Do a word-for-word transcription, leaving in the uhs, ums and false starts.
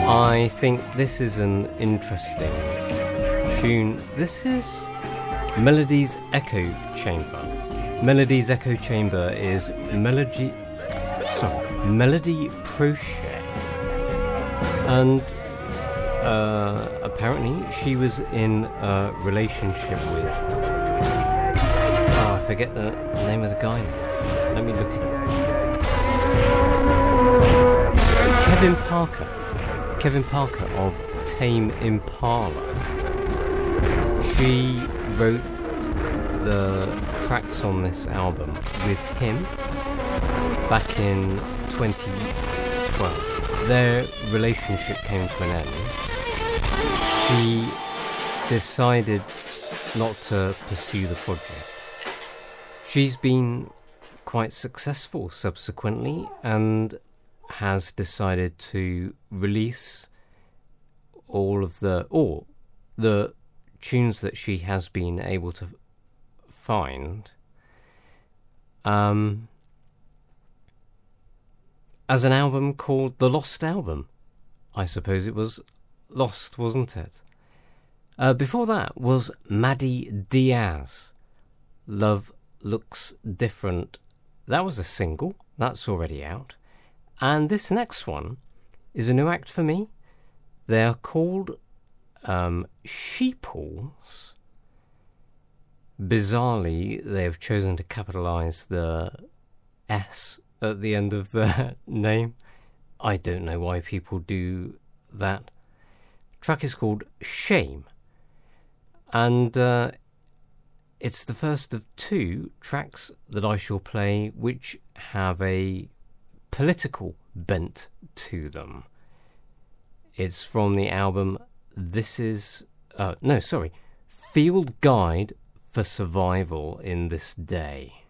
I think this is an interesting tune. This is Melody's Echo Chamber. Melody's Echo Chamber is Melody, sorry, Melody Prochet, and uh, apparently she was in a relationship with. Oh, I forget the name of the guy now. Let me look it up. Kevin Parker. Kevin Parker of Tame Impala. She wrote the tracks on this album with him back in twenty twelve. Their relationship came to an end. She decided not to pursue the project. She's been quite successful subsequently and has decided to release all of the or the tunes that she has been able to f- find um, as an album called The Lost Album. I suppose it was lost, wasn't it? Uh, before that was Maddie Diaz, Love Looks Different. That was a single. That's already out. And this next one is a new act for me. They are called um, Sheeples. Bizarrely, they have chosen to capitalise the S at the end of their name. I don't know why people do that. The track is called Shame. And uh, it's the first of two tracks that I shall play which have a political bent to them. It's from the album This Is... Uh, no, sorry. Field Guide for Survival in This Day.